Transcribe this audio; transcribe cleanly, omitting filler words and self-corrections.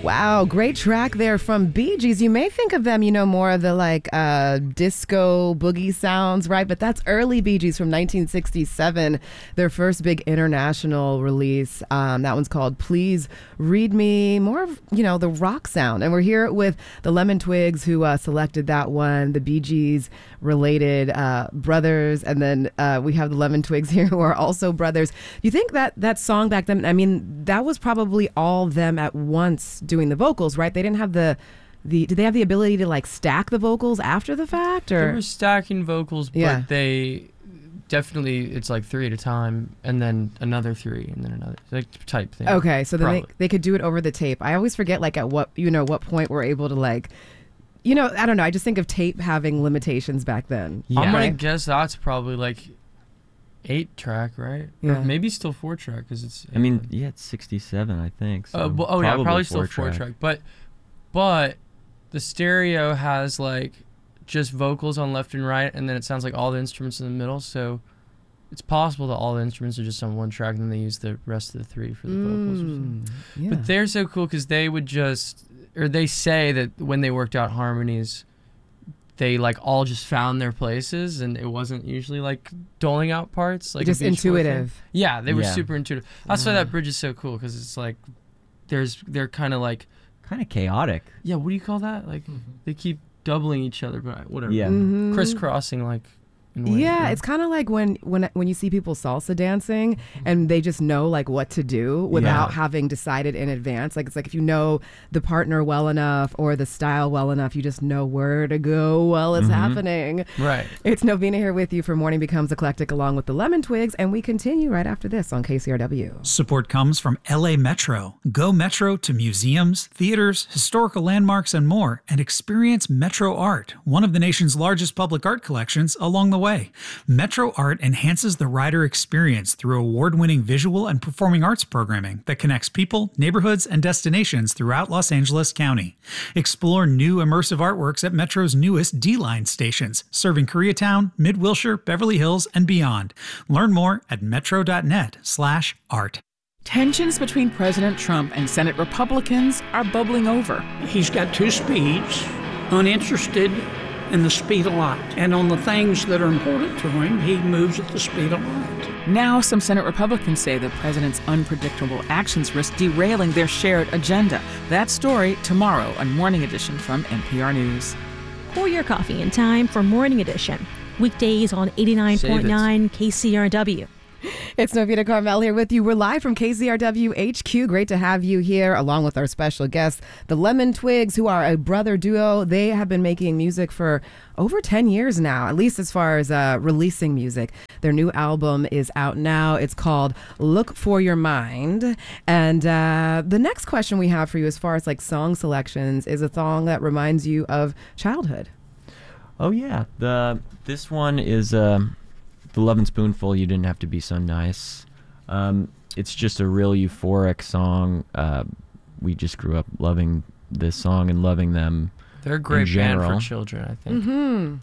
Wow, great track there from Bee Gees. You may think of them, more of the disco boogie sounds, right? But that's early Bee Gees from 1967, their first big international release. That one's called Please Read Me, more of, the rock sound. And we're here with the Lemon Twigs who selected that one, the Bee Gees related brothers. And then we have the Lemon Twigs here who are also brothers. You think that song back then, that was probably all them at once doing the vocals, right? They didn't have did they have the ability to stack the vocals after the fact, or? They were stacking vocals, but they definitely, it's three at a time and then another three and then another type thing. Okay, so then they could do it over the tape. I always forget at what point we're able to I don't know. I just think of tape having limitations back then. Yeah. I'm gonna guess that's probably 8-track, right? Yeah. Or maybe still 4-track because it's. It's 67, I think. So probably still 4-track. But the stereo has just vocals on left and right, and then it sounds like all the instruments in the middle. So it's possible that all the instruments are just on one track, and then they use the rest of the three for the vocals. Or something. Yeah. But they're so cool because they say that when they worked out harmonies, they all just found their places, and it wasn't usually doling out parts just intuitive. Yeah, they were super intuitive. That's why that bridge is so cool, because it's they're kind of chaotic. Yeah, what do you call that? They keep doubling each other, but whatever. Yeah, crisscrossing in ways, yeah, it's kind of like when you see people salsa dancing and they just know what to do without having decided in advance. It's if you know the partner well enough or the style well enough, you just know where to go while it's happening. Right. It's Novena here with you for Morning Becomes Eclectic along with the Lemon Twigs, and we continue right after this on KCRW. Support comes from LA Metro. Go Metro to museums, theaters, historical landmarks, and more, and experience Metro Art, one of the nation's largest public art collections, along the way. Metro Art enhances the rider experience through award-winning visual and performing arts programming that connects people, neighborhoods, and destinations throughout Los Angeles County. Explore new immersive artworks at Metro's newest D-Line stations, serving Koreatown, Mid-Wilshire, Beverly Hills, and beyond. Learn more at metro.net/art. Tensions between President Trump and Senate Republicans are bubbling over. He's got two speeds, uninterested in the speed of light. And on the things that are important to him, he moves at the speed of light. Now, some Senate Republicans say the president's unpredictable actions risk derailing their shared agenda. That story tomorrow on Morning Edition from NPR News. Pour your coffee in time for Morning Edition. Weekdays on 89.9 KCRW. It's Novena Carmel here with you. We're live from KCRW HQ. Great to have you here along with our special guests, the Lemon Twigs, who are a brother duo. They have been making music for over 10 years now, at least as far as releasing music. Their new album is out now. It's called Look for Your Mind. And the next question we have for you as far as song selections is a song that reminds you of childhood. Oh, yeah. This one is... The Love and Spoonful, You Didn't Have to Be So Nice. It's just a real euphoric song. We just grew up loving this song and loving them. They're a great in general. band for children, I think. Mm-hmm.